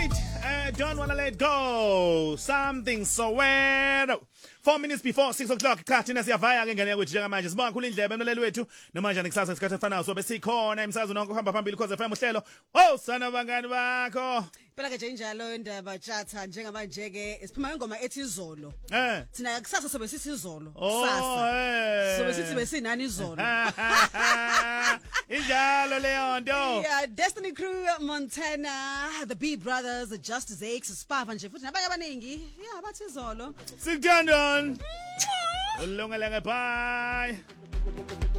right, don't wanna let go. Something so weird. 4 minutes before 6 o'clock, ikhathi nasiyavaya ke ngene ukuthi njengamanje sibonga khulu indlebe emleleli wethu namanje nikusasa isikhathi efanayo sobe sikhona emsakazo nonke uhamba phambili cause FM uhlelo. Oh sana bangani bakho. Phela ke nje njalo indaba chatha njengamanje ke siphuma ingoma ethi izolo. Thina kusasa sobe sithi izolo. Kusasa. Sobe sithi besinani izolo. Injalo leyo nto. Yeah, Destiny Crew, Montana, the B Brothers, the Justice X, Spava nje futhi nabanye abaningi. Yeah, bathi izolo. Sikuthanda. Ulungelenge bye.